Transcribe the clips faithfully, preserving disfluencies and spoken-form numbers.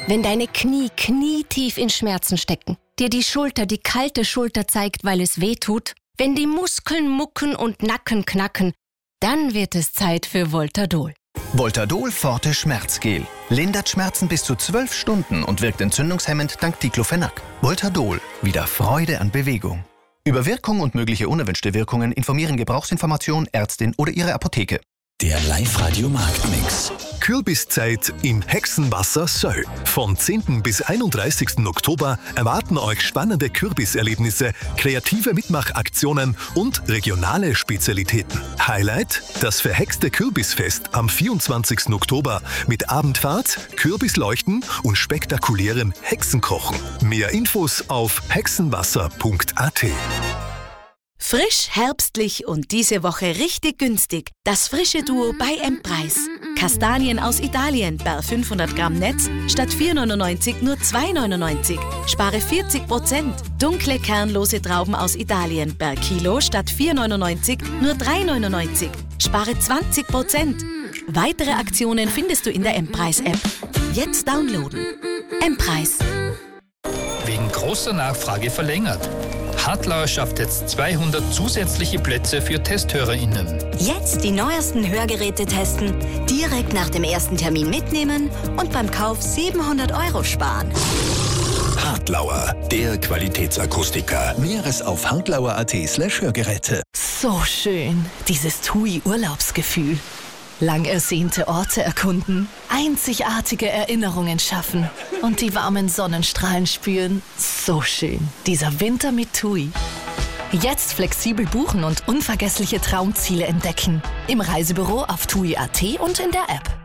Wenn deine Knie knietief in Schmerzen stecken, dir die Schulter die kalte Schulter zeigt, weil es weh tut, wenn die Muskeln mucken und Nacken knacken, dann wird es Zeit für Voltadol. Voltadol Forte Schmerzgel. Lindert Schmerzen bis zu zwölf Stunden und wirkt entzündungshemmend dank Diclofenac. Voltadol. Wieder Freude an Bewegung. Über Wirkung und mögliche unerwünschte Wirkungen informieren Gebrauchsinformation, Ärztin oder Ihre Apotheke. Der Live-Radio-Marktmix. Kürbiszeit im Hexenwasser Söll. Vom zehnten bis einunddreißigsten Oktober erwarten euch spannende Kürbiserlebnisse, kreative Mitmachaktionen und regionale Spezialitäten. Highlight: das verhexte Kürbisfest am vierundzwanzigsten Oktober mit Abendfahrt, Kürbisleuchten und spektakulärem Hexenkochen. Mehr Infos auf hexenwasser punkt a t. Frisch, herbstlich und diese Woche richtig günstig. Das frische Duo bei M-Preis. Kastanien aus Italien per fünfhundert Gramm Netz statt vier neunundneunzig nur zwei neunundneunzig. Spare vierzig Prozent. Dunkle, kernlose Trauben aus Italien per Kilo statt vier neunundneunzig nur drei neunundneunzig. Spare zwanzig Prozent. Weitere Aktionen findest du in der M-Preis-App. Jetzt downloaden. M-Preis. Wegen großer Nachfrage verlängert. Hartlauer schafft jetzt zweihundert zusätzliche Plätze für TesthörerInnen. Jetzt die neuesten Hörgeräte testen, direkt nach dem ersten Termin mitnehmen und beim Kauf siebenhundert Euro sparen. Hartlauer, der Qualitätsakustiker. Mehres auf hartlauer punkt a t slash Hörgeräte. So schön, dieses T U I-Urlaubsgefühl. Lang ersehnte Orte erkunden, einzigartige Erinnerungen schaffen und die warmen Sonnenstrahlen spüren. So schön, dieser Winter mit T U I. Jetzt flexibel buchen und unvergessliche Traumziele entdecken. Im Reisebüro auf T U I punkt a t und in der App.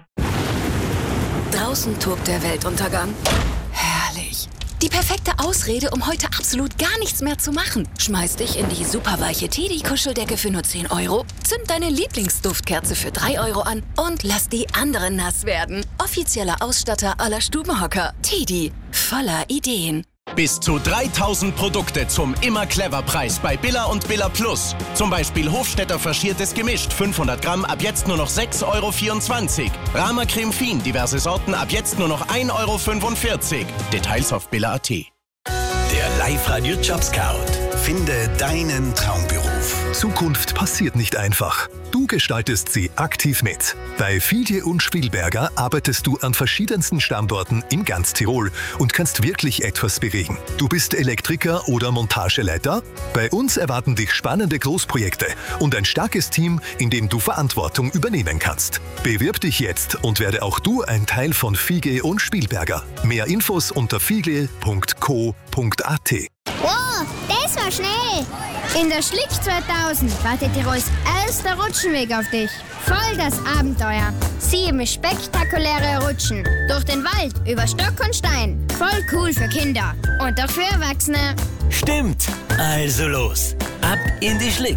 Draußen tobt der Weltuntergang. Herrlich. Die perfekte Ausrede, um heute absolut gar nichts mehr zu machen. Schmeiß dich in die superweiche Teddy-Kuscheldecke für nur zehn Euro, zünd deine Lieblingsduftkerze für drei Euro an und lass die anderen nass werden. Offizieller Ausstatter aller Stubenhocker. Teddy. Voller Ideen. Bis zu dreitausend Produkte zum Immer-Clever-Preis bei Billa und Billa Plus. Zum Beispiel Hofstetter Faschiertes gemischt, fünfhundert Gramm, ab jetzt nur noch sechs Euro vierundzwanzig. Rama Creme Fin, diverse Sorten, ab jetzt nur noch ein Euro fünfundvierzig. Details auf billa punkt a t. Der Live-Radio Job Scout. Finde deinen Traumberuf. Zukunft passiert nicht einfach. Du gestaltest sie aktiv mit. Bei Fiedje und Spielberger arbeitest du an verschiedensten Standorten in ganz Tirol und kannst wirklich etwas bewegen. Du bist Elektriker oder Montageleiter? Bei uns erwarten dich spannende Großprojekte und ein starkes Team, in dem du Verantwortung übernehmen kannst. Bewirb dich jetzt und werde auch du ein Teil von Fiedje und Spielberger. Mehr Infos unter fiedje punkt co punkt a t. Wow, das war schnell! In der Schlick zweitausend wartet Tirols erster Rutschenweg auf dich. Voll das Abenteuer. Sieben spektakuläre Rutschen. Durch den Wald, über Stock und Stein. Voll cool für Kinder. Und auch für Erwachsene. Stimmt. Also los. Ab in die Schlick.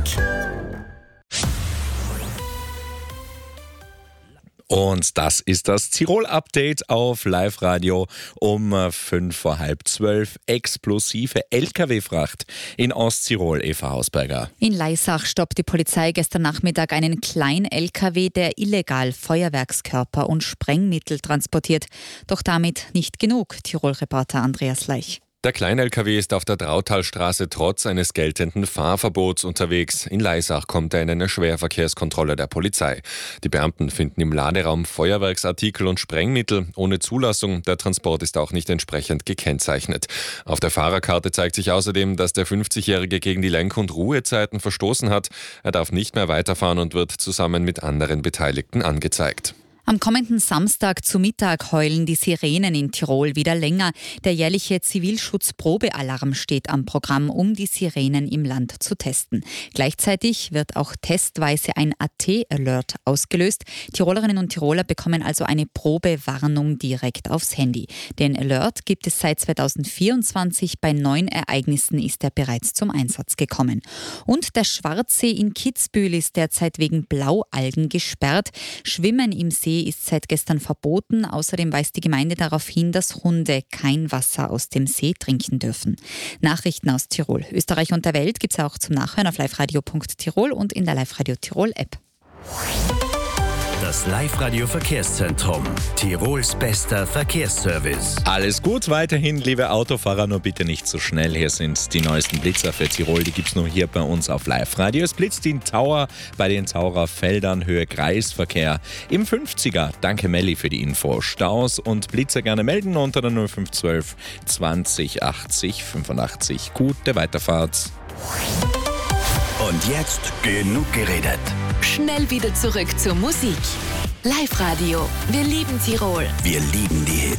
Und das ist das Tirol-Update auf Live-Radio um fünf vor halb zwölf. Explosive L K W-Fracht in Osttirol, Eva Hausberger. In Leisach stoppt die Polizei gestern Nachmittag einen kleinen L K W, der illegal Feuerwerkskörper und Sprengmittel transportiert. Doch damit nicht genug, Tirol-Reporter Andreas Leich. Der Klein-L K W ist auf der Drautalstraße trotz eines geltenden Fahrverbots unterwegs. In Leisach kommt er in eine Schwerverkehrskontrolle der Polizei. Die Beamten finden im Laderaum Feuerwerksartikel und Sprengmittel ohne Zulassung. Der Transport ist auch nicht entsprechend gekennzeichnet. Auf der Fahrerkarte zeigt sich außerdem, dass der fünfzigjährige gegen die Lenk- und Ruhezeiten verstoßen hat. Er darf nicht mehr weiterfahren und wird zusammen mit anderen Beteiligten angezeigt. Am kommenden Samstag zu Mittag heulen die Sirenen in Tirol wieder länger. Der jährliche Zivilschutzprobealarm steht am Programm, um die Sirenen im Land zu testen. Gleichzeitig wird auch testweise ein A T-Alert ausgelöst. Tirolerinnen und Tiroler bekommen also eine Probewarnung direkt aufs Handy. Den Alert gibt es seit zweitausendvierundzwanzig. Bei neun Ereignissen ist er bereits zum Einsatz gekommen. Und der Schwarzsee in Kitzbühel ist derzeit wegen Blaualgen gesperrt. Schwimmen im See ist seit gestern verboten. Außerdem weist die Gemeinde darauf hin, dass Hunde kein Wasser aus dem See trinken dürfen. Nachrichten aus Tirol, Österreich und der Welt gibt es auch zum Nachhören auf liveradio punkt tirol und in der Live-Radio Tirol App. das Live-Radio-Verkehrszentrum. Tirols bester Verkehrsservice. Alles gut weiterhin, liebe Autofahrer, nur bitte nicht so schnell. Hier sind die neuesten Blitzer für Tirol, die gibt's nur hier bei uns auf Live-Radio. Es blitzt in Tauer bei den Taurer Feldern, Höhe Kreisverkehr im fünfziger. Danke Melli für die Info. Staus und Blitzer gerne melden unter der null fünf zwölf zwanzig achtzig fünfundachtzig. Gute Weiterfahrt. Und jetzt genug geredet. Schnell wieder zurück zur Musik. Live-Radio. Wir lieben Tirol. Wir lieben die Hits.